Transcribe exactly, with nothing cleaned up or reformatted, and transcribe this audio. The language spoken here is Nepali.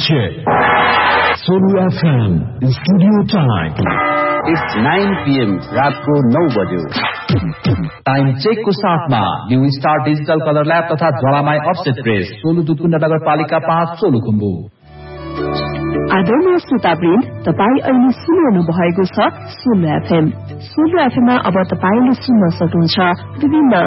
check. Solo F M, studio time. It's nine p m रात को नौ बज्यो टाइम चेक को साथमा new star digital colour lab तथा ज्वालामाई अफसेट प्रेस सोलु दुतुन नगरपालिका पाँच सोलु खुम्बु। आदरणीय श्रोतावृन्द, तपाईँ अहिले सुनिरहनु भएको छ सोलो एफएम। सोलो एफएममा अब तपाईँले सुन्न सक्नुहुन्छ विभिन्न